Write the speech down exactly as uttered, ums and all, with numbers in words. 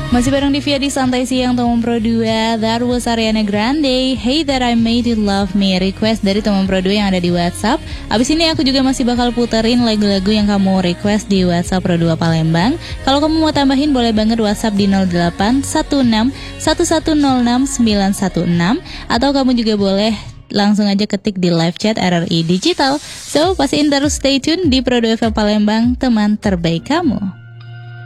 Masih bareng Divya di Santai Siang teman Pro dua. That was Ariana Grande, Hey That I Made You Love Me, request dari teman Pro dua yang ada di WhatsApp. Abis ini aku juga masih bakal puterin lagu-lagu yang kamu request di WhatsApp Pro dua Palembang. Kalau kamu mau tambahin boleh banget WhatsApp di nol delapan satu enam satu satu nol enam sembilan satu enam, atau kamu juga boleh langsung aja ketik di live chat R R I Digital. So, pastiin terus stay tune di Pro dua F M Palembang, teman terbaik kamu.